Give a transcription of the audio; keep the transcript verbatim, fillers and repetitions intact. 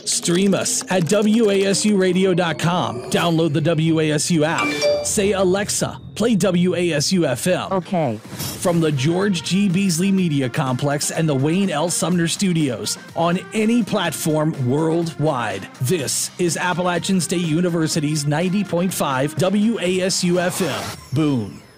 Stream us at W A S U radio dot com. Download the W A S U app. Say, Alexa, play W A S U F M. Okay. From the George G. Beasley Media Complex and the Wayne L. Sumner Studios on any platform worldwide. This is Appalachian State University's ninety point five W A S U F M. Boone.